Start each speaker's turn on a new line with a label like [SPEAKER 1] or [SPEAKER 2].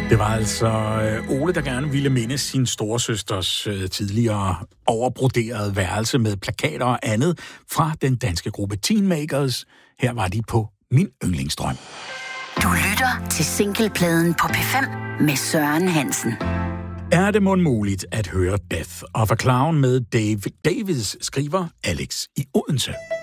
[SPEAKER 1] Det var altså Ole, der gerne ville mindes sin storesøsters tidligere overbroderede værelse med plakater og andet fra den danske gruppe Teenmakers. Her var de på Min Yndlingsdrøm.
[SPEAKER 2] Du lytter til Singlepladen på P5 med Søren Hansen.
[SPEAKER 1] Er det mon muligt at høre Death of a Clown med David Davids, skriver Alex i Odense.